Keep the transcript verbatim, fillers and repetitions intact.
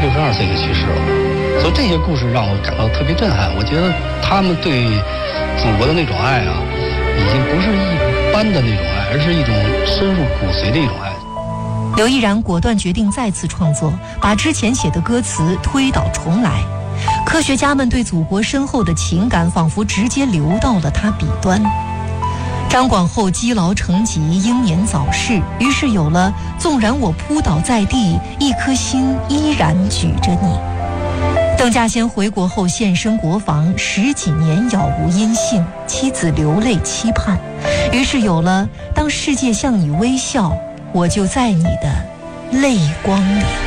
六十二岁就去世了。所以这些故事让我感到特别震撼。我觉得他们对祖国的那种爱啊，已经不是一般的那种爱，而是一种深入骨髓的一种爱。 刘亦然果断决定再次创作，把之前写的歌词推倒重来。科学家们对祖国深厚的情感仿佛直接流到了他笔端。张广厚积劳成疾，英年早逝，于是有了纵然我扑倒在地，一颗心依然举着你。邓稼先回国后现身国防，十几年杳无音信，妻子流泪期盼，于是有了当世界向你微笑，我就在你的泪光里。